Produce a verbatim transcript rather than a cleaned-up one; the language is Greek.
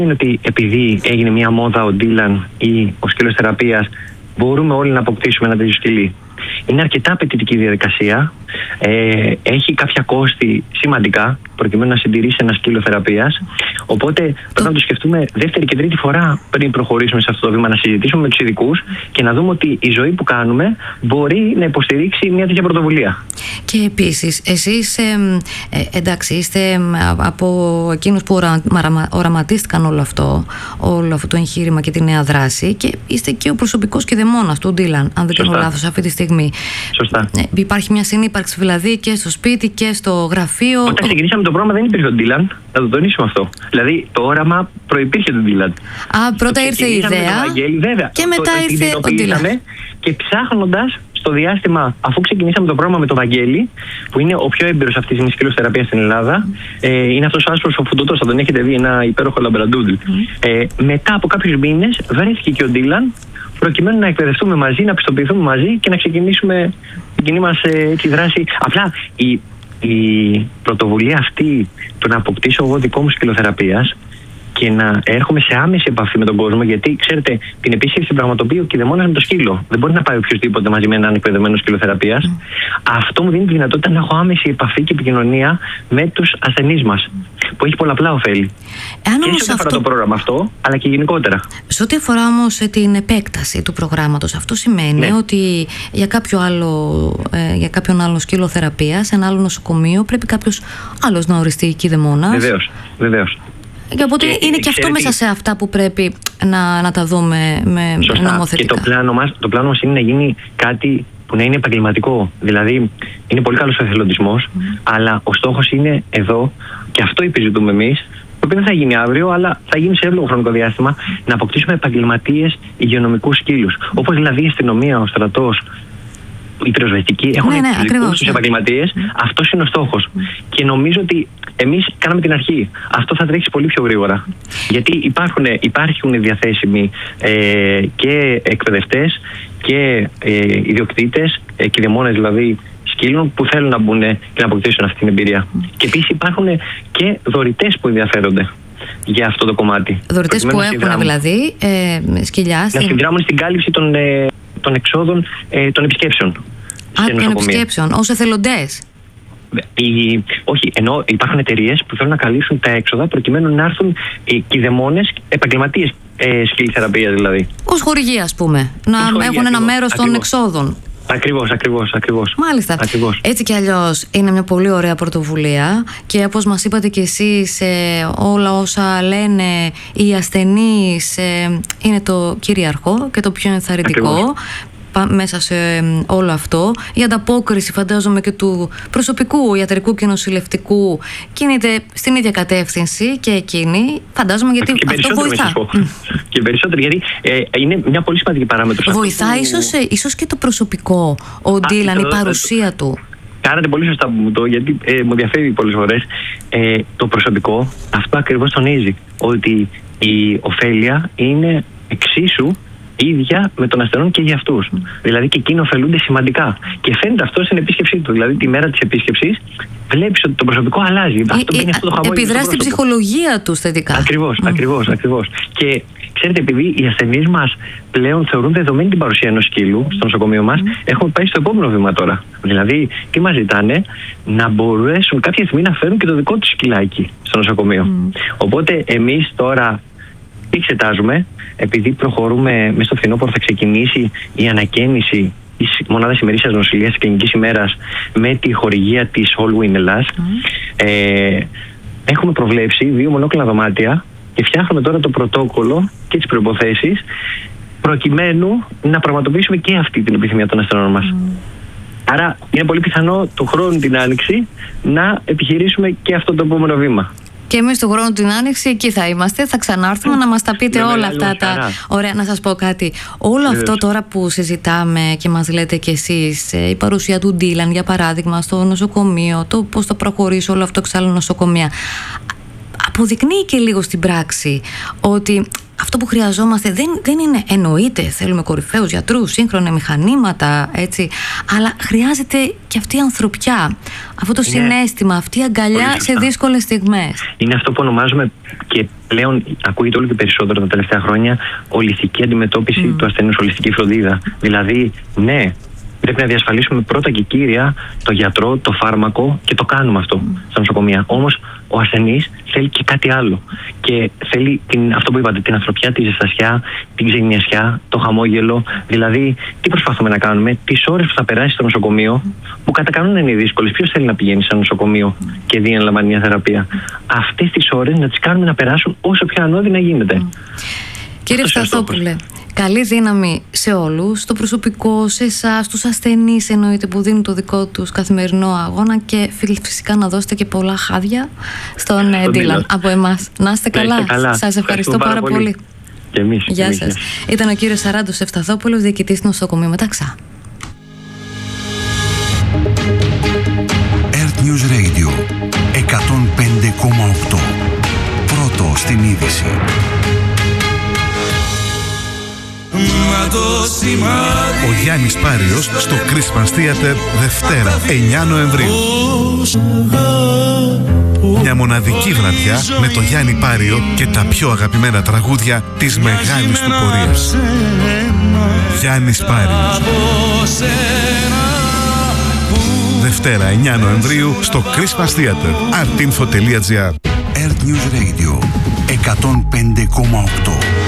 είναι ότι επειδή έγινε μια μόδα ο Ντίλαν ή ο σκύλος θεραπείας, μπορούμε όλοι να αποκτήσουμε ένα τέτοιο σκυλί. Είναι αρκετά απαιτητική διαδικασία. Ε, έχει κάποια κόστη σημαντικά προκειμένου να συντηρήσει ένα σκύλο θεραπείας. Οπότε πρέπει να το σκεφτούμε δεύτερη και τρίτη φορά πριν προχωρήσουμε σε αυτό το βήμα, να συζητήσουμε με τους ειδικούς και να δούμε ότι η ζωή που κάνουμε μπορεί να υποστηρίξει μια τέτοια πρωτοβουλία. Και επίσης, εσείς ε, ε, εντάξει, είστε από εκείνους που ορα, οραματίστηκαν όλο αυτό, όλο αυτό το εγχείρημα και τη νέα δράση, και είστε και ο προσωπικός κηδεμόνας του Ντίλαν, αν δεν κάνω λάθος, αυτή τη στιγμή. Σωστά. Ε, υπάρχει μια συνύπαρξη δηλαδή και στο σπίτι και στο γραφείο. Όταν ξεκινήσαμε το πρόγραμμα δεν υπήρχε ο Ντίλαν, θα το τονίσουμε αυτό. Δηλαδή το όραμα προϋπήρχε τον Ντίλαν. Α, πρώτα ήρθε η ιδέα. Βαγγέλη, βέβαια, και μετά το, ήρθε ο Ντίλαν. Και ψάχνοντας στο διάστημα, αφού ξεκινήσαμε το πρόγραμμα με τον Βαγγέλη, που είναι ο πιο έμπειρος αυτή τη στιγμή σκύλος θεραπείας στην Ελλάδα, mm. ε, είναι αυτός ο άσπρος ο φουντωτός, θα τον έχετε δει, ένα υπέροχο λαμπραντούντλ. Mm. Ε, μετά από κάποιους μήνες βρέθηκε και ο Ντίλαν, προκειμένου να εκπαιδευτούμε μαζί, να πιστοποιηθούμε μαζί και να ξεκινήσουμε την κοινή μας ε, τη δράση. Απλά η, η πρωτοβουλία αυτή, το να αποκτήσω εγώ δικό μου σκύλο θεραπείας και να έρχομαι σε άμεση επαφή με τον κόσμο, γιατί ξέρετε, την επίσκεψη την πραγματοποιεί ο κηδεμόνας με το σκύλο. Δεν μπορεί να πάει οποιοδήποτε μαζί με έναν εκπαιδευμένο σκύλο θεραπείας. Mm. Αυτό μου δίνει τη δυνατότητα να έχω άμεση επαφή και επικοινωνία με τους ασθενείς μας, που έχει πολλαπλά ωφέλη. Αν και σε ό,τι αφορά το πρόγραμμα αυτό, αλλά και γενικότερα. Σε ό,τι αφορά όμως την επέκταση του προγράμματος, αυτό σημαίνει ναι. ότι για, κάποιο άλλο, ε, για κάποιον άλλο σκύλο θεραπείας, σε ένα άλλο νοσοκομείο, πρέπει κάποιος άλλος να οριστεί κηδεμόνας. Βεβαίως, βεβαίως. Και οπότε και είναι και αυτό μέσα τι... σε αυτά που πρέπει να, να τα δούμε με Σωστά. νομοθετικά. Και το πλάνο μας, το πλάνο μας είναι να γίνει κάτι που να είναι επαγγελματικό. Δηλαδή, είναι πολύ καλός ο εθελοντισμός, mm. αλλά ο στόχος είναι εδώ, και αυτό επιζητούμε εμείς, το οποίο δεν θα γίνει αύριο, αλλά θα γίνει σε εύλογο χρονικό διάστημα, να αποκτήσουμε επαγγελματίες υγειονομικούς σκύλους. Όπως δηλαδή η αστυνομία, ο στρατός, οι πυροσβεστικοί έχουν ναι, ναι, τους ναι. επαγγελματίες. Mm. Αυτός είναι ο στόχος. Mm. Και νομίζω ότι εμείς κάναμε την αρχή. Αυτό θα τρέξει πολύ πιο γρήγορα. Mm. Γιατί υπάρχουν, υπάρχουν διαθέσιμοι ε, και εκπαιδευτές και ε, ιδιοκτήτες, ε, κηδεμόνες δηλαδή σκύλων, που θέλουν να μπουν και να αποκτήσουν αυτή την εμπειρία. Mm. Και επίσης υπάρχουν και δωρητές που ενδιαφέρονται για αυτό το κομμάτι. Δωρητές που έχουν δηλαδή ε, σκυλιά. Να συνδράμουν στην κάλυψη των, ε, των εξόδων ε, των επισκέψεων. Α, των επισκέψεων, ως εθελοντές. Οι, όχι, ενώ υπάρχουν εταιρείες που θέλουν να καλύψουν τα έξοδα προκειμένου να έρθουν οι κηδεμόνες επαγγελματίες ε, σκύλη θεραπεία δηλαδή. Ως χορηγία, ας πούμε. Να ως έχουν χορηγία, ένα ακριβώς, μέρος των ακριβώς. εξόδων. Ακριβώς, ακριβώς, ακριβώς. Μάλιστα. Ακριβώς. Έτσι κι αλλιώς είναι μια πολύ ωραία πρωτοβουλία, και όπως μας είπατε κι εσείς, ε, όλα όσα λένε οι ασθενείς ε, είναι το κυριαρχό και το πιο ενθαρρυντικό. Ακριβώς. Μέσα σε όλο αυτό. Η ανταπόκριση, φαντάζομαι, και του προσωπικού ιατρικού και νοσηλευτικού κινείται στην ίδια κατεύθυνση και εκείνη, φαντάζομαι, γιατί και αυτό βοηθά. Και περισσότερο, γιατί ε, είναι μια πολύ σημαντική παράμετρο. Βοηθά που... ίσως, ίσως και το προσωπικό, ο Ντίλαν, η παρουσία α, του. Κάνατε πολύ σωστά που μου το, γιατί ε, μου διαφέρει πολλές φορές. Ε, το προσωπικό αυτό ακριβώς τονίζει, ότι η ωφέλεια είναι εξίσου ίδια με τον ασθενών και για αυτούς. Mm. Δηλαδή και εκείνοι ωφελούνται σημαντικά. Και φαίνεται αυτό στην επίσκεψή του. Δηλαδή τη μέρα της επίσκεψης βλέπεις ότι το προσωπικό αλλάζει. Ε, αυτό ε, αυτό το χαμόγελο. Επιδρά στην ψυχολογία του θετικά. Ακριβώς, mm. ακριβώς, ακριβώς. Και ξέρετε, επειδή οι ασθενείς μας πλέον θεωρούν δεδομένη την παρουσία ενός σκύλου στο νοσοκομείο μας, mm. έχουμε πάει στο επόμενο βήμα τώρα. Δηλαδή, τι μας ζητάνε, να μπορέσουν κάποια στιγμή να φέρουν και το δικό τους σκυλάκι στο νοσοκομείο. Mm. Οπότε εμείς τώρα τι εξετάζουμε, επειδή προχωρούμε μέσα στο φθινόπωρο, θα ξεκινήσει η ανακαίνιση της μονάδας ημερήσιας νοσηλείας της κλινικής ημέρας με τη χορηγία της Allwin Ελλάς. Mm. Ε, έχουμε προβλέψει δύο μονόκλινα δωμάτια και φτιάχνουμε τώρα το πρωτόκολλο και τις προϋποθέσεις προκειμένου να πραγματοποιήσουμε και αυτή την επιθυμία των ασθενών μας. Mm. Άρα είναι πολύ πιθανό του χρόνου την Άνοιξη να επιχειρήσουμε και αυτό το επόμενο βήμα. Και εμείς του χρόνου την Άνοιξη εκεί θα είμαστε, θα ξανάρθουμε να μας τα πείτε όλα αυτά τα... Ωραία, να σας πω κάτι. Όλο αυτό τώρα που συζητάμε και μας λέτε κι εσείς, η παρουσία του Ντίλαν, για παράδειγμα, στο νοσοκομείο, το πώς θα προχωρήσει όλο αυτό εξάλλου νοσοκομεία, αποδεικνύει και λίγο στην πράξη ότι αυτό που χρειαζόμαστε δεν, δεν είναι, εννοείται, θέλουμε κορυφαίους γιατρούς, σύγχρονα μηχανήματα, έτσι, αλλά χρειάζεται και αυτή η ανθρωπιά, αυτό το είναι συναίσθημα, αυτή η αγκαλιά σε δύσκολες στιγμές. Είναι αυτό που ονομάζουμε και πλέον ακούγεται όλο και περισσότερο τα τελευταία χρόνια ολιστική αντιμετώπιση mm. του ασθενούς, ολιστική φροντίδα. Δηλαδή, ναι, πρέπει να διασφαλίσουμε πρώτα και κύρια το γιατρό, το φάρμακο και το κάνουμε αυτό mm. στα νοσοκομεία. Όμως ο ασθενής θέλει και κάτι άλλο. Και θέλει την, αυτό που είπατε, την ανθρωπιά, τη ζεστασιά, την ξενιασιά, το χαμόγελο. Δηλαδή, τι προσπαθούμε να κάνουμε, τις ώρες που θα περάσει στο νοσοκομείο, που κατά κανόνα είναι δύσκολες. Ποιος θέλει να πηγαίνει σε ένα νοσοκομείο και δει να λαμβάνει μια θεραπεία. Αυτές τις ώρες να τις κάνουμε να περάσουν όσο πιο ανώδυνα γίνεται. Κύριε Φθαθόπουλε, καλή δύναμη σε όλους, στο προσωπικό, σε εσάς, στους ασθενείς εννοείται που δίνουν το δικό τους καθημερινό αγώνα και φυσικά να δώσετε και πολλά χάδια στον Ντίλαν από εμάς. Να είστε καλά. καλά. Σας ευχαριστώ πάρα, πάρα πολύ. πολύ. Και εμείς, Γεια εμείς, σας. Γεια. Ήταν ο κύριος Σαράντος Ευσταθόπουλος, διοικητής νοσοκομείου Μεταξά. Earth News Radio εκατόν πέντε κόμμα οκτώ. Πρώτο στην είδηση. Ο Γιάννης Πάριος στο Christmas Theater Δευτέρα εννιά Νοεμβρίου. Μια μοναδική βραδιά με το Γιάννη Πάριο και τα πιο αγαπημένα τραγούδια της μεγάλης του πορείας. Γιάννης Πάριος. Δευτέρα εννιά Νοεμβρίου στο Christmas Theater. artinfo τελεία gr. Earth News Radio εκατόν πέντε κόμμα οκτώ.